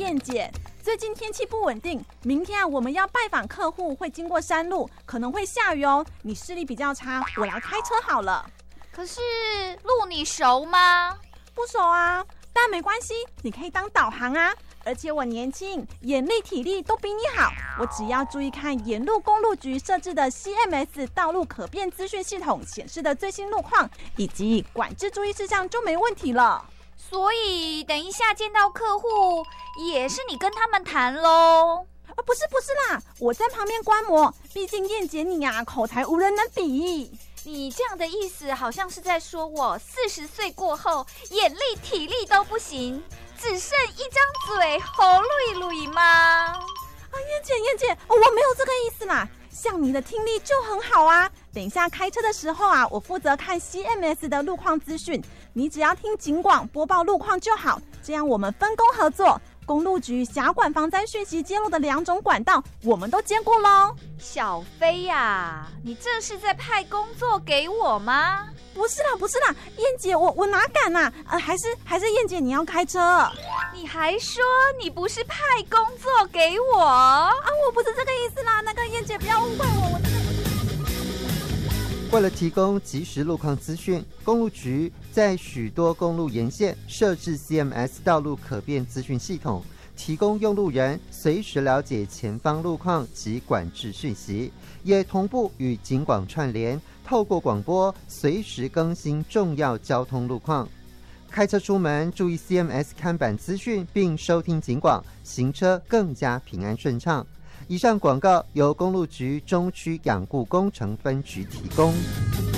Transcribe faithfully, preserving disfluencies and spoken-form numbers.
燕姐。最近天气不稳定，明天啊我们要拜访客户，会经过山路，可能会下雨哦。你视力比较差，我来开车好了。 可是路你熟吗？ 不熟啊，但没关系，你可以当导航啊。而且我年轻，眼力体力都比你好，我只要注意看沿路公路局设置的 C M S 道路可变资讯系统显示的最新路况，以及管制注意事项就没问题了。 所以等一下见到客户，也是你跟他们谈咯？ 啊，不是不是啦，我在旁边观摩，毕竟燕姐你啊，口才无人能比。 你这样的意思好像是在说我四十岁过后，眼力体力都不行，只剩一张嘴，喉噜噜吗？ 啊，燕姐燕姐，我没有这个意思啦。像你的听力就很好啊。等一下开车的时候啊，我负责看 C M S 的路况资讯，你只要听警广播报路况就好。这样我们分工合作，公路局辖管防灾讯息揭露的两种管道，我们都兼顾咯。 小飞呀、啊，你这是在派工作给我吗？ 不是啦，不是啦，燕姐，我我哪敢啊？呃，还是还是燕姐你要开车。 你还说你不是派工作给我啊？ 我不是这个意思啦，那个燕姐不要误会我，我真的不是。 为了提供即时路况资讯，公路局在许多公路沿线设置 C M S 道路可变资讯系统，提供用路人随时了解前方路况及管制讯息，也同步与警广串联，透过广播随时更新重要交通路况。开车出门注意 C M S 看板资讯，并收听警广，行车更加平安顺畅。以上广告由公路局中区养护工程分局提供。